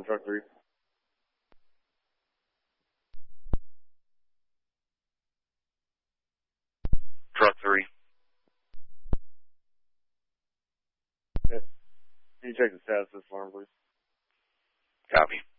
for truck 3. Truck 3. Yes. Can you check the status of this alarm, please? Copy.